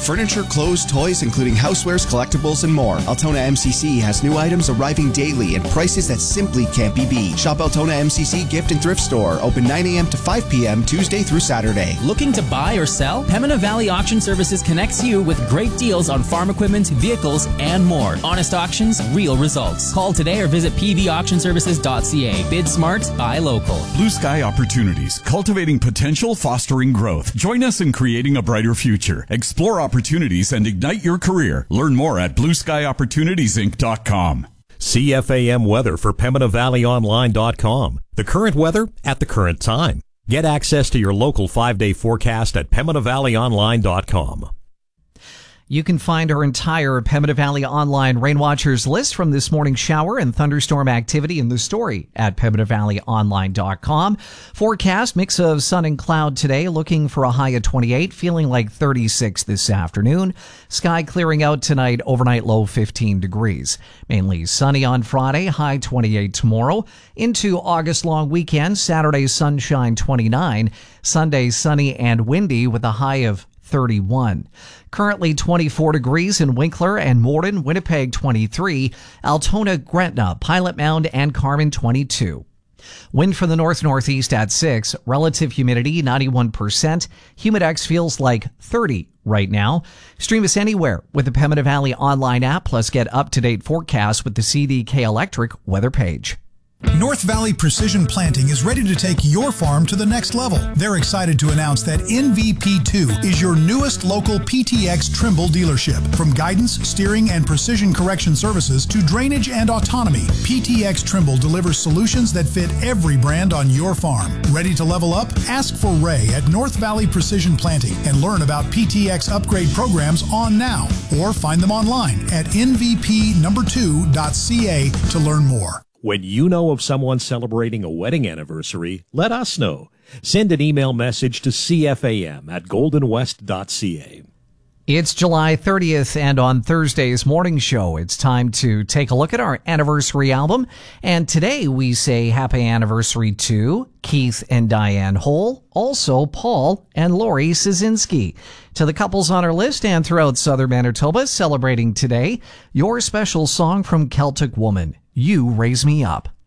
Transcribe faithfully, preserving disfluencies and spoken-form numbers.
Furniture, clothes, toys, including housewares, collectibles, and more. Altona M C C has new items arriving daily and prices that simply can't be beat. Shop Altona M C C Gift and Thrift Store, open nine a.m. to five p.m. Tuesday through Saturday. Looking to buy or sell? Pembina Valley Auction Services connects you with great deals on farm equipment, vehicles, and more. Honest auctions, real results. Call today or visit p v auction services dot c a. Bid smart, buy local. Blue Sky Opportunities, cultivating potential, fostering growth. Join us in creating a brighter future. Explore opportunities and ignite your career. Learn more at blue sky opportunities inc dot com. C F A M weather for Pembina Valley Online dot com. The current weather at the current time. Get access to your local five-day forecast at Pembina Valley Online dot com. You can find our entire Pembina Valley Online Rain Watchers list from this morning's shower and thunderstorm activity in the story at Pembina Valley Online dot com. Forecast, mix of sun and cloud today, looking for a high of twenty-eight, feeling like thirty-six this afternoon. Sky clearing out tonight, overnight low fifteen degrees. Mainly sunny on Friday, high twenty-eight tomorrow. Into August long weekend, Saturday sunshine twenty-nine, Sunday sunny and windy with a high of thirty-one. Currently twenty-four degrees in Winkler and Morden, Winnipeg twenty-three, Altona, Gretna, Pilot Mound, and Carmen twenty-two. Wind from the north-northeast at six, relative humidity ninety-one percent, Humidex feels like thirty right now. Stream us anywhere with the Pembina Valley Online app, plus get up-to-date forecasts with the C D K Electric weather page. North Valley Precision Planting is ready to take your farm to the next level. They're excited to announce that N V P two is your newest local P T X Trimble dealership. From guidance, steering, and precision correction services to drainage and autonomy, P T X Trimble delivers solutions that fit every brand on your farm. Ready to level up? Ask for Ray at North Valley Precision Planting and learn about P T X upgrade programs on now, or find them online at N V P number two dot c a to learn more. When you know of someone celebrating a wedding anniversary, let us know. Send an email message to c f a m at golden west dot c a. It's July thirtieth, and on Thursday's morning show, it's time to take a look at our anniversary album. And today we say happy anniversary to Keith and Diane Hole, also Paul and Lori Szynski. To the couples on our list and throughout southern Manitoba celebrating today, your special song from Celtic Woman, You Raise Me Up.